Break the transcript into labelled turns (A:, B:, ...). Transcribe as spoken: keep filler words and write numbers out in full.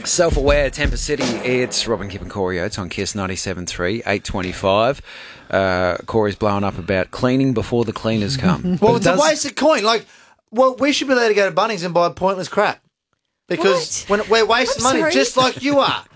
A: Self-aware, Tempest City, it's Robin, Kip and Corey Oates on Kiss ninety-seven point three, eight twenty-five. Uh, Corey's blowing up about cleaning before the cleaners come.
B: Well,
A: But
B: it's a
A: does-
B: waste of coin. Like, well, we should be able to go to Bunnings and buy pointless crap. Because when we're wasting
C: I'm
B: money,
C: sorry?
B: just like you are.